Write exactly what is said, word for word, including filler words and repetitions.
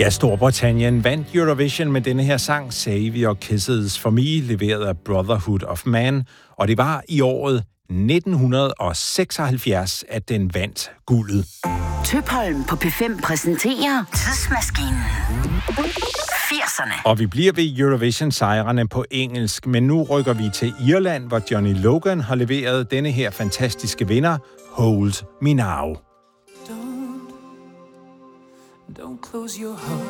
Ja, Storbritannien vandt Eurovision med denne her sang Save Your Kisses For Me, leveret af Brotherhood of Man, og det var i året nitten seksoghalvfjerds, at den vandt guldet. Tøpholm på P fem præsenterer Tidsmaskinen. firserne. Og vi bliver ved Eurovision-sejrene på engelsk, men nu rykker vi til Irland, hvor Johnny Logan har leveret denne her fantastiske vinder, Hold Me Now. Don't, don't close your heart.